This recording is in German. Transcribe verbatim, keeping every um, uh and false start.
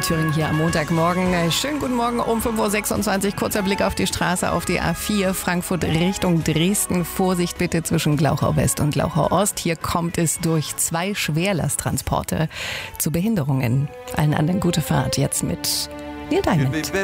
Thüringen hier am Montagmorgen. Schönen guten Morgen um fünf Uhr sechsundzwanzig. Kurzer Blick auf die Straße, auf die A vier Frankfurt Richtung Dresden. Vorsicht bitte zwischen Glauchau West und Glauchau Ost. Hier kommt es durch zwei Schwerlasttransporte zu Behinderungen. Allen anderen gute Fahrt jetzt mit Neil Diamond.